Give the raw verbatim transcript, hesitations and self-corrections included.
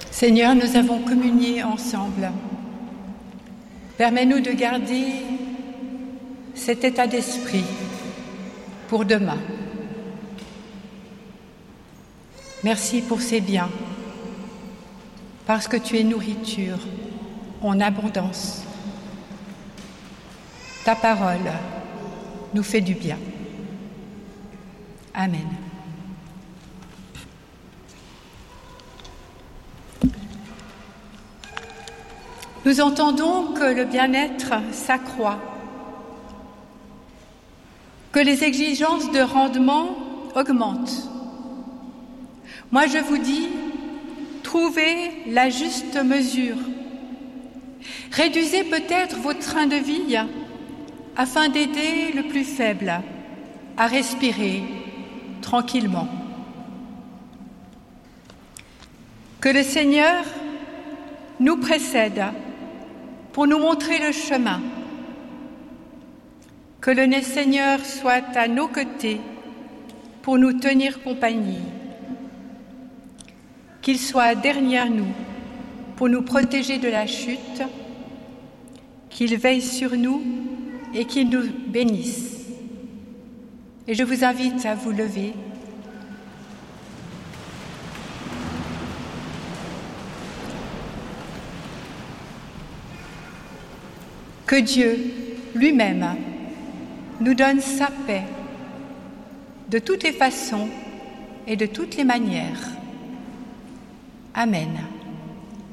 Seigneur, nous avons communié ensemble. Permets-nous de garder cet état d'esprit pour demain. Merci pour ces biens, parce que tu es nourriture en abondance. Ta parole nous fait du bien. Amen. Nous entendons que le bien-être s'accroît, que les exigences de rendement augmentent. Moi, je vous dis, trouvez la juste mesure. Réduisez peut-être votre train de vie afin d'aider le plus faible à respirer tranquillement. Que le Seigneur nous précède pour nous montrer le chemin. Que le Seigneur soit à nos côtés pour nous tenir compagnie. Qu'il soit derrière nous pour nous protéger de la chute, qu'il veille sur nous et qu'il nous bénisse. Et je vous invite à vous lever. Que Dieu lui-même nous donne sa paix de toutes les façons et de toutes les manières. Amen.